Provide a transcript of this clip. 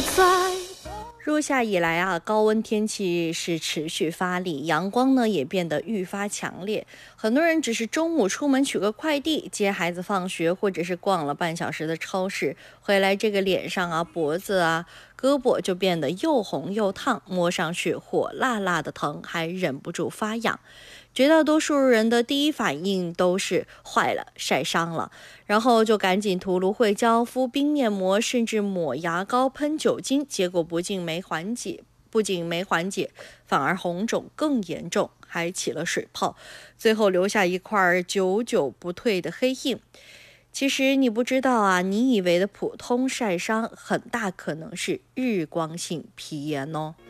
入夏以来啊，高温天气是持续发力，阳光呢也变得愈发强烈。很多人只是中午出门取个快递，接孩子放学，或者是逛了半小时的超市，回来这个脸上啊、脖子啊、胳膊就变得又红又烫，摸上去火辣辣的疼，还忍不住发痒。绝大多数人的第一反应都是坏了，晒伤了，然后就赶紧涂芦荟胶、敷冰面膜，甚至抹牙膏、喷酒精，结果不仅没缓解，反而红肿更严重，还起了水泡，最后留下一块久久不退的黑印。其实你不知道啊，你以为的普通晒伤，很大可能是日光性皮炎哦。